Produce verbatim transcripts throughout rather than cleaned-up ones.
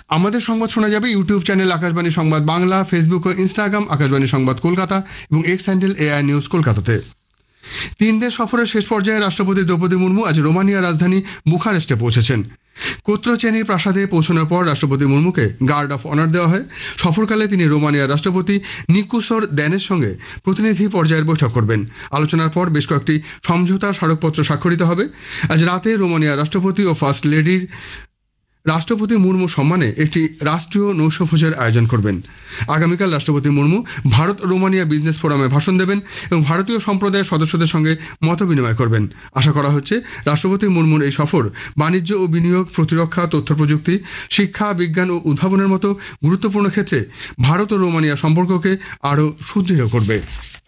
আমাদের সংবাদ শোনা যাবে ইউটিউব চ্যানেল আকাশবাণী সংবাদ বাংলা, ফেসবুক ও ইনস্টাগ্রাম আকাশবাণী সংবাদ কলকাতা এবং এক্স হ্যান্ডেল এআই নিউজ কলকাতাতে। তিন দেশ সফরের শেষ পর্যায়ে রাষ্ট্রপতি দ্রৌপদী মুর্মু আজ রোমানিয়ার রাজধানী বুখারেস্টে পৌঁছেছেন। কোত্রোচেনির প্রাসাদে পৌঁছানোর পর রাষ্ট্রপতি মুর্মুকে গার্ড অফ অনার দেওয়া হয়। সফরকালে তিনি রোমানিয়ার রাষ্ট্রপতি নিকুসর দ্যানের সঙ্গে প্রতিনিধি পর্যায়ের বৈঠক করবেন। আলোচনার পর বেশ কয়েকটি সমঝোতা স্মারকপত্র স্বাক্ষরিত হবে। আজ রাতে রোমানিয়ার রাষ্ট্রপতি ও ফার্স্ট লেডির রাষ্ট্রপতি মুর্মু সম্মানে একটি রাষ্ট্রীয় নৌশভোজের আয়োজন করবেন। আগামীকাল রাষ্ট্রপতি মুর্মু ভারত রোমানিয়া বিজনেস ফোরামে ভাষণ দেবেন এবং ভারতীয় সম্প্রদায়ের সদস্যদের সঙ্গে মত বিনিময় করবেন। আশা করা হচ্ছে রাষ্ট্রপতি মুর্মুর এই সফর বাণিজ্য ও বিনিয়োগ, প্রতিরক্ষা, তথ্য প্রযুক্তি, শিক্ষা, বিজ্ঞান ও উদ্ভাবনের মতো গুরুত্বপূর্ণ ক্ষেত্রে ভারত ও রোমানিয়া সম্পর্ককে আরও সুদৃঢ় করবে।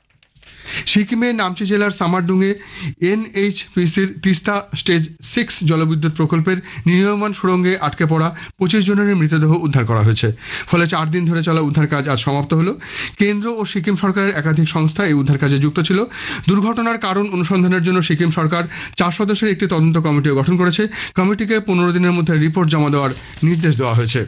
সিকিমের নামচি জেলার সামারডুংয়ে এনএইচপিসির তিস্তা স্টেজ সিক্স জলবিদ্যুৎ প্রকল্পের নির্মাণ সুড়ঙ্গে আটকে পড়া পঁচিশ জনের মৃতদেহ উদ্ধার করা হয়েছে। ফলে চার দিন ধরে চলা উদ্ধার কাজ আজ সমাপ্ত হলো। কেন্দ্র ও সিকিম সরকারের একাধিক সংস্থা এই উদ্ধার কাজে যুক্ত ছিল। দুর্ঘটনার কারণ অনুসন্ধানের জন্য সিকিম সরকার চার সদস্যের একটি তদন্ত কমিটিও গঠন করেছে। কমিটিকে পনেরো দিনের মধ্যে রিপোর্ট জমা দেওয়ার নির্দেশ দেওয়া হয়েছে।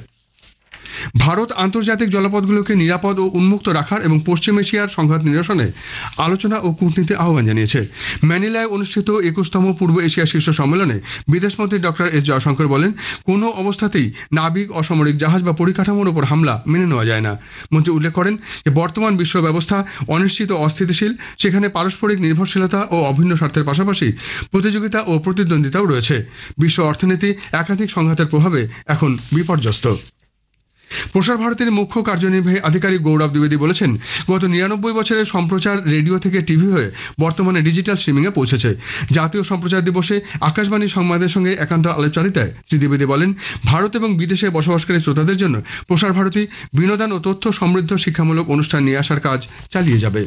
ভারত আন্তর্জাতিক জলপথগুলোকে নিরাপদ ও উন্মুক্ত রাখার এবং পশ্চিম এশিয়ার সংঘাত নিরসনে আলোচনা ও কূটনীতি আহ্বান জানিয়েছে। ম্যানিলায় অনুষ্ঠিত একুশতম পূর্ব এশিয়া শীর্ষ সম্মেলনে বিদেশমন্ত্রী ডক্টর এস জয়শঙ্কর বলেন, কোনো অবস্থাতেই নাবিক, অসামরিক জাহাজ বা পরিকাঠামোর উপর হামলা মেনে নেওয়া যায় না। মন্ত্রী উল্লেখ করেন যে বর্তমান বিশ্ব ব্যবস্থা অনিশ্চিত ও অস্থিতিশীল। সেখানে পারস্পরিক নির্ভরশীলতা ও অভিন্ন স্বার্থের পাশাপাশি প্রতিযোগিতা ও প্রতিদ্বন্দ্বিতাও রয়েছে। বিশ্ব অর্থনীতি একাধিক সংঘাতের প্রভাবে এখন বিপর্যস্ত। প্রসার ভারতীর মুখ্য কার্যনির্বাহী আধিকারিক গৌরব দ্বিবেদী বলেছেন, গত নিরানব্বই বছরের সম্প্রচার রেডিও থেকে টিভি হয়ে বর্তমানে ডিজিটাল স্ট্রিমিংয়ে পৌঁছেছে। জাতীয় সম্প্রচার দিবসে আকাশবাণী সংবাদের সঙ্গে একান্ত আলোচনায় শ্রী দ্বিবেদী বলেন, ভারত এবং বিদেশে বসবাসকারী শ্রোতাদের জন্য প্রসার ভারতী বিনোদন ও তথ্য সমৃদ্ধ শিক্ষামূলক অনুষ্ঠান নিয়ে আসার কাজ চালিয়ে যাবে।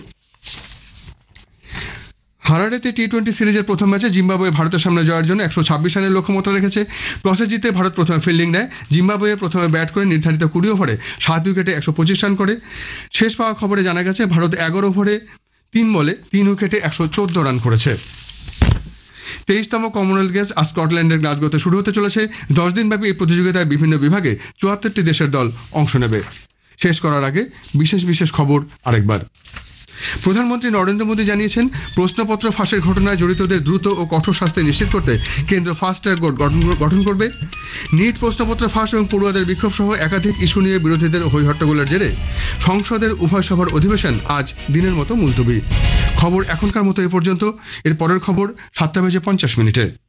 হারারেতে টি টোয়েন্টি সিরিজের প্রথম ম্যাচে জিম্বাবুয়ে ভারতের সামনে জয়ের জন্য একশো ছাব্বিশ রানের লক্ষ্যমাত্রা রেখেছে। টসে জিতে ভারত প্রথমে ফিল্ডিং নেয়। জিম্বাবুয়ে প্রথমে ব্যাট করে নির্ধারিত কুড়ি ওভারে সাত উইকেটে একশো পঁচিশ রান করে। শেষ পাওয়া খবরে জানা গেছে ভারত এগারো ওভারে তিন বলে তিন উইকেটে একশো চোদ্দ রান করেছে। তেইশতম কমনওয়েলথ গেমস আজ স্কটল্যান্ডের গ্লাসগোতে শুরু হতে চলেছে। দশ দিনব্যাপী এই প্রতিযোগিতায় বিভিন্ন বিভাগে চুয়াত্তরটি দেশের দল অংশ নেবে। শেষ করার আগে বিশেষ বিশেষ খবর আরেকবার। প্রধানমন্ত্রী নরেন্দ্র মোদী জানিয়েছেন, প্রশ্নপত্র ফাঁসের ঘটনায় জড়িতদের দ্রুত ও কঠোর শাস্তি নিশ্চিত করতে কেন্দ্র ফাস্ট ট্র্যাক বোর্ড গঠন করবে। নিট প্রশ্নপত্র ফাঁস এবং পড়ুয়াদের বিক্ষোভ সহ একাধিক ইস্যু নিয়ে বিরোধীদের হইহট্টগোলের জেরে সংসদের উভয় সভার অধিবেশন আজ দিনের মতো মুলতবি। খবর এখনকার মতো এ পর্যন্ত। এর পরের খবর সাতটা বেজে পঞ্চাশ মিনিটে।